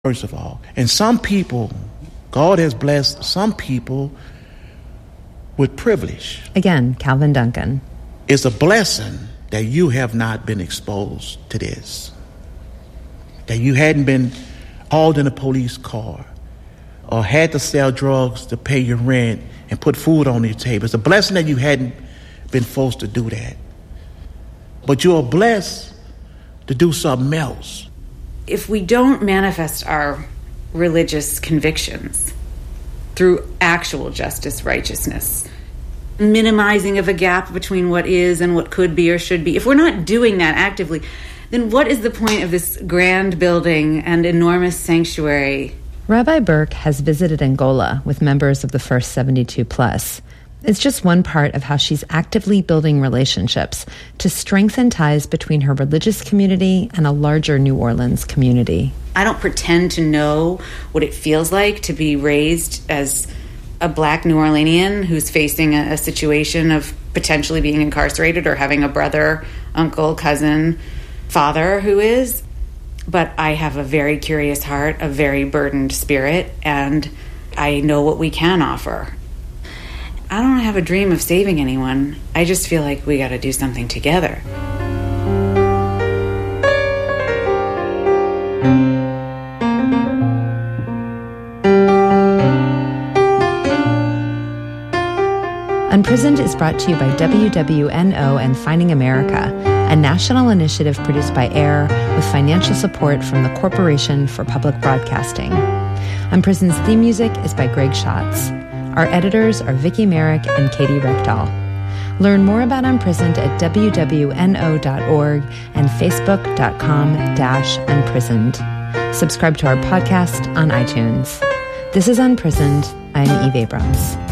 first of all. And some people, God has blessed some people with privilege. Again, Calvin Duncan. It's a blessing that you have not been exposed to this, that you hadn't been hauled in a police car or had to sell drugs to pay your rent and put food on your table. It's a blessing that you hadn't been forced to do that. But you're blessed to do something else. If we don't manifest our religious convictions through actual justice, righteousness, minimizing of a gap between what is and what could be or should be, if we're not doing that actively, then what is the point of this grand building and enormous sanctuary? Rabbi Burke has visited Angola with members of the First 72 Plus. It's just one part of how she's actively building relationships to strengthen ties between her religious community and a larger New Orleans community. I don't pretend to know what it feels like to be raised as a Black New Orleanian who's facing a situation of potentially being incarcerated or having a brother, uncle, cousin, father who is. But I have a very curious heart, a very burdened spirit, and I know what we can offer. I don't have a dream of saving anyone. I just feel like we got to do something together. Unprisoned is brought to you by WWNO and Finding America, a national initiative produced by AIR with financial support from the Corporation for Public Broadcasting. Unprisoned's theme music is by Greg Schatz. Our editors are Vicki Merrick and Katie Rechdahl. Learn more about Unprisoned at wwno.org and facebook.com/unprisoned. Subscribe to our podcast on iTunes. This is Unprisoned. I'm Eve Abrams.